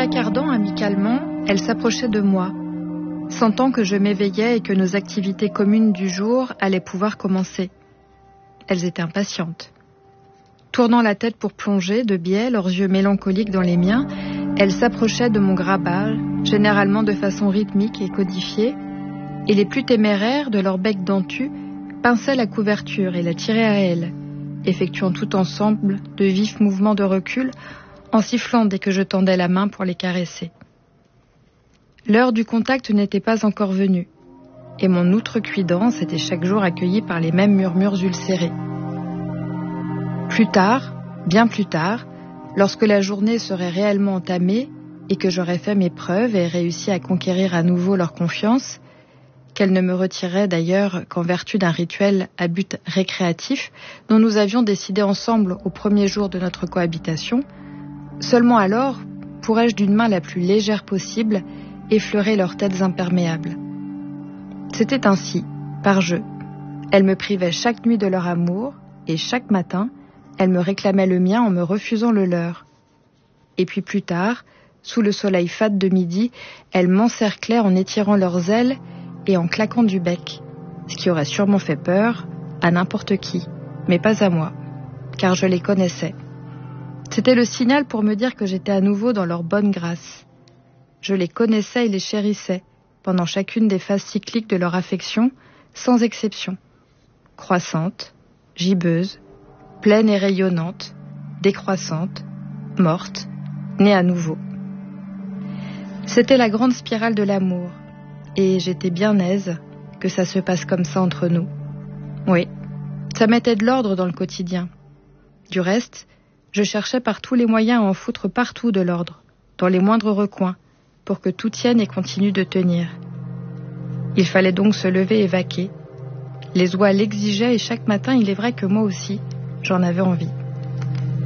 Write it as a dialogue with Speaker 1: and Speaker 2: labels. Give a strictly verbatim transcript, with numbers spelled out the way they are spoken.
Speaker 1: placardant amicalement, elles s'approchaient de moi, sentant que je m'éveillais et que nos activités communes du jour allaient pouvoir commencer. Elles étaient impatientes. Tournant la tête pour plonger, de biais, leurs yeux mélancoliques dans les miens, elles s'approchaient de mon grabat, généralement de façon rythmique et codifiée, et les plus téméraires, de leur bec dentu, pinçaient la couverture et la tiraient à elles, effectuant tout ensemble de vifs mouvements de recul, en sifflant dès que je tendais la main pour les caresser. L'heure du contact n'était pas encore venue, et mon outrecuidance était chaque jour accueillie par les mêmes murmures ulcérés. Plus tard, bien plus tard, lorsque la journée serait réellement entamée et que j'aurais fait mes preuves et réussi à conquérir à nouveau leur confiance, qu'elle ne me retirait d'ailleurs qu'en vertu d'un rituel à but récréatif dont nous avions décidé ensemble au premier jour de notre cohabitation, seulement alors pourrais-je d'une main la plus légère possible effleurer leurs têtes imperméables. C'était ainsi, par jeu. Elles me privaient chaque nuit de leur amour et chaque matin, elles me réclamaient le mien en me refusant le leur. Et puis plus tard, sous le soleil fat de midi, elles m'encerclaient en étirant leurs ailes et en claquant du bec, ce qui aurait sûrement fait peur à n'importe qui, mais pas à moi, car je les connaissais. C'était le signal pour me dire que j'étais à nouveau dans leur bonne grâce. Je les connaissais et les chérissais, pendant chacune des phases cycliques de leur affection, sans exception. Croissante, gibbeuse, pleine et rayonnante, décroissante, morte, née à nouveau. C'était la grande spirale de l'amour, et j'étais bien aise que ça se passe comme ça entre nous. Oui, ça mettait de l'ordre dans le quotidien. Du reste, je cherchais par tous les moyens à en foutre partout de l'ordre, dans les moindres recoins, pour que tout tienne et continue de tenir. Il fallait donc se lever et vaquer. Les oies l'exigeaient et chaque matin, il est vrai que moi aussi, j'en avais envie.